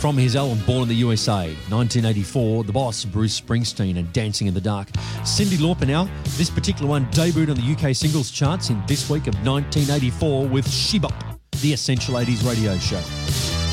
From his album Born in the USA, 1984, The Boss, Bruce Springsteen and Dancing in the Dark. Cyndi Lauper now. This particular one debuted on the UK singles charts in this week of 1984 with She Bop, the Essential 80s radio show.